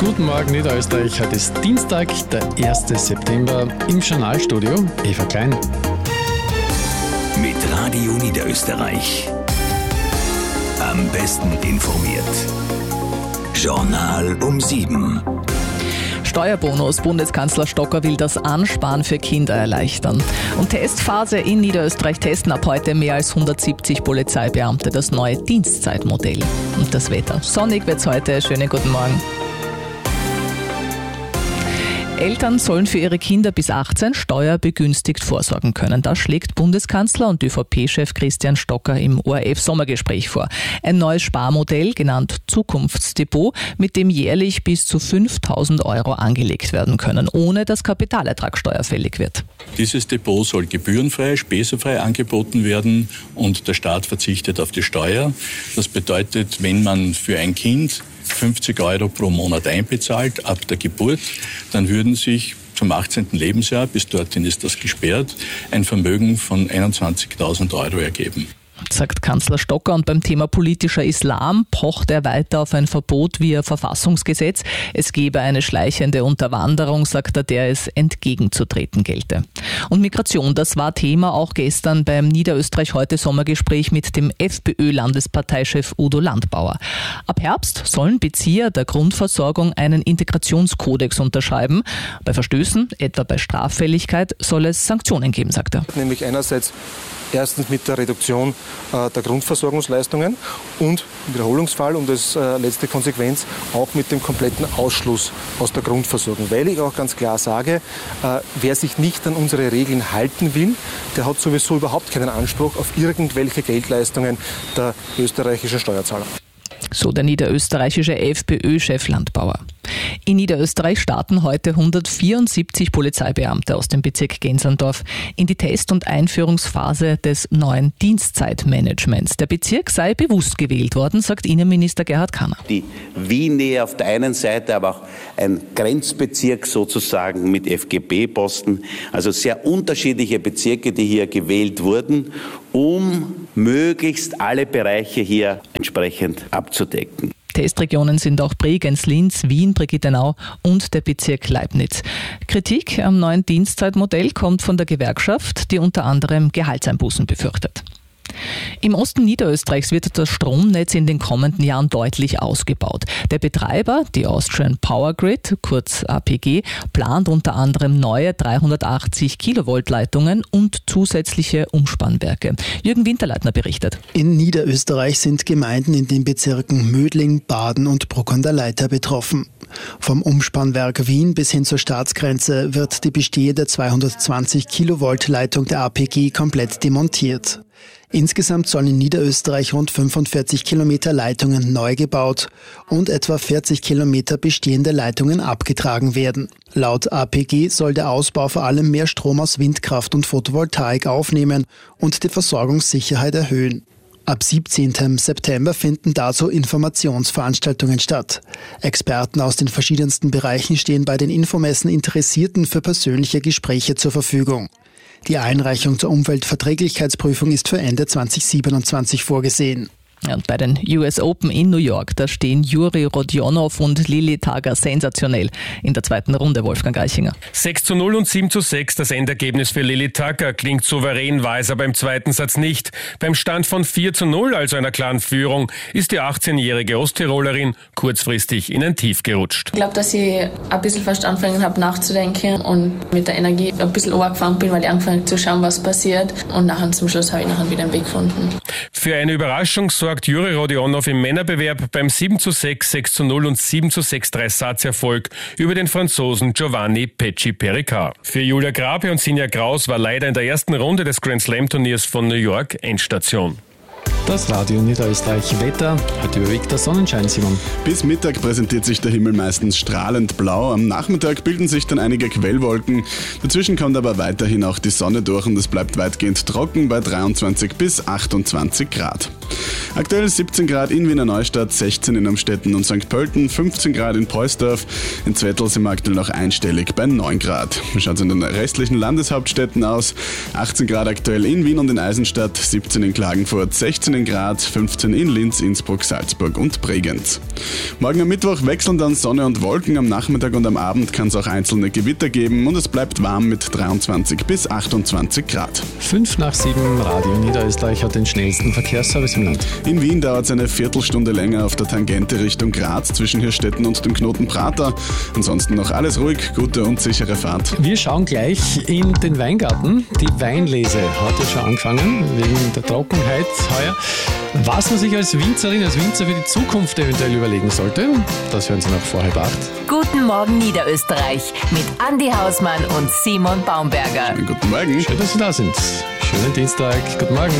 Guten Morgen Niederösterreich, heute ist Dienstag, der 1. September, im Journalstudio Eva Klein. Mit Radio Niederösterreich. Am besten informiert. Journal um 7. Steuerbonus. Bundeskanzler Stocker will das Ansparen für Kinder erleichtern. Und Testphase in Niederösterreich testen ab heute mehr als 170 Polizeibeamte das neue Dienstzeitmodell. Und das Wetter. Sonnig wird's heute. Schönen guten Morgen. Eltern sollen für ihre Kinder bis 18 steuerbegünstigt vorsorgen können. Das schlägt Bundeskanzler und ÖVP-Chef Christian Stocker im ORF-Sommergespräch vor. Ein neues Sparmodell, genannt Zukunftsdepot, mit dem jährlich bis zu 5.000 € angelegt werden können, ohne dass Kapitalertragssteuer fällig wird. Dieses Depot soll gebührenfrei, spesenfrei angeboten werden und der Staat verzichtet auf die Steuer. Das bedeutet, wenn man für ein Kind 50 € pro Monat einbezahlt ab der Geburt, dann würden sich zum 18. Lebensjahr, bis dorthin ist das gesperrt, ein Vermögen von 21.000 € ergeben. Sagt Kanzler Stocker, und beim Thema politischer Islam pocht er weiter auf ein Verbot via Verfassungsgesetz. Es gebe eine schleichende Unterwanderung, sagt er, der es entgegenzutreten gelte. Und Migration, das war Thema auch gestern beim Niederösterreich heute Sommergespräch mit dem FPÖ-Landesparteichef Udo Landbauer. Ab Herbst sollen Bezieher der Grundversorgung einen Integrationskodex unterschreiben. Bei Verstößen, etwa bei Straffälligkeit, soll es Sanktionen geben, sagt er. Nämlich einerseits erstens mit der Reduktion der Grundversorgungsleistungen und im Wiederholungsfall und als letzte Konsequenz auch mit dem kompletten Ausschluss aus der Grundversorgung. Weil ich auch ganz klar sage, wer sich nicht an unsere Regeln halten will, der hat sowieso überhaupt keinen Anspruch auf irgendwelche Geldleistungen der österreichischen Steuerzahler. So der niederösterreichische FPÖ-Chef Landbauer. In Niederösterreich starten heute 174 Polizeibeamte aus dem Bezirk Genserndorf in die Test- und Einführungsphase des neuen Dienstzeitmanagements. Der Bezirk sei bewusst gewählt worden, sagt Innenminister Gerhard Kanner. Die Wien-Nähe auf der einen Seite, aber auch ein Grenzbezirk sozusagen mit FGB-Posten. Also sehr unterschiedliche Bezirke, die hier gewählt wurden, um möglichst alle Bereiche hier entsprechend abzudecken. Testregionen sind auch Bregenz, Linz, Wien, Brigittenau und der Bezirk Leibniz. Kritik am neuen Dienstzeitmodell kommt von der Gewerkschaft, die unter anderem Gehaltseinbußen befürchtet. Im Osten Niederösterreichs wird das Stromnetz in den kommenden Jahren deutlich ausgebaut. Der Betreiber, die Austrian Power Grid, kurz APG, plant unter anderem neue 380 Kilovolt-Leitungen und zusätzliche Umspannwerke. Jürgen Winterleitner berichtet. In Niederösterreich sind Gemeinden in den Bezirken Mödling, Baden und Bruck an der Leitha betroffen. Vom Umspannwerk Wien bis hin zur Staatsgrenze wird die bestehende 220 Kilovolt-Leitung der APG komplett demontiert. Insgesamt sollen in Niederösterreich rund 45 Kilometer Leitungen neu gebaut und etwa 40 Kilometer bestehende Leitungen abgetragen werden. Laut APG soll der Ausbau vor allem mehr Strom aus Windkraft und Photovoltaik aufnehmen und die Versorgungssicherheit erhöhen. Ab 17. September finden dazu Informationsveranstaltungen statt. Experten aus den verschiedensten Bereichen stehen bei den Infomessen Interessierten für persönliche Gespräche zur Verfügung. Die Einreichung zur Umweltverträglichkeitsprüfung ist für Ende 2027 vorgesehen. Und bei den US Open in New York, da stehen Juri Rodionov und Lili Tager sensationell in der zweiten Runde, Wolfgang Geichinger. 6:0 und 7:6 das Endergebnis für Lili Tager. Klingt souverän, war es aber im zweiten Satz nicht. Beim Stand von 4:0, also einer klaren Führung, ist die 18-jährige Osttirolerin kurzfristig in ein Tief gerutscht. Ich glaube, dass ich ein bisschen fast angefangen habe nachzudenken und mit der Energie ein bisschen runtergefahren bin, weil ich angefangen habe zu schauen, was passiert. Und nachher zum Schluss habe ich nachher wieder einen Weg gefunden. Für eine Überraschung sorgt Juri Rodionov im Männerbewerb beim 7:6, 6:0 und 7:6 Dreisatz-Erfolg über den Franzosen Giovanni Pecci-Pericard. Für Julia Grape und Sinja Kraus war leider in der ersten Runde des Grand Slam-Turniers von New York Endstation. Das Radio Niederösterreich Wetter, heute überwiegt der Sonnenschein, Simon. Bis Mittag präsentiert sich der Himmel meistens strahlend blau. Am Nachmittag bilden sich dann einige Quellwolken. Dazwischen kommt aber weiterhin auch die Sonne durch und es bleibt weitgehend trocken bei 23 bis 28 Grad. Aktuell 17 Grad in Wiener Neustadt, 16 in Amstetten und St. Pölten, 15 Grad in Preußdorf. In Zwettl sind wir aktuell noch einstellig bei 9 Grad. Wie schaut es in den restlichen Landeshauptstädten aus? 18 Grad aktuell in Wien und in Eisenstadt, 17 in Klagenfurt, 16 14 in Graz, 15 in Linz, Innsbruck, Salzburg und Bregenz. Morgen am Mittwoch wechseln dann Sonne und Wolken. Am Nachmittag und am Abend kann es auch einzelne Gewitter geben und es bleibt warm mit 23 bis 28 Grad. 5:07, Radio Niederösterreich hat den schnellsten Verkehrsservice im Land. In Wien dauert es eine Viertelstunde länger auf der Tangente Richtung Graz zwischen Hirstetten und dem Knoten Prater. Ansonsten noch alles ruhig, gute und sichere Fahrt. Wir schauen gleich in den Weingarten. Die Weinlese hat ja schon angefangen, wegen der Trockenheit heuer. Was man sich als Winzerin, als Winzer für die Zukunft eventuell überlegen sollte, das hören Sie noch vor 7:30. Guten Morgen Niederösterreich mit Andi Hausmann und Simon Baumberger. Guten Morgen. Schön, dass Sie da sind. Schönen Dienstag. Guten Morgen.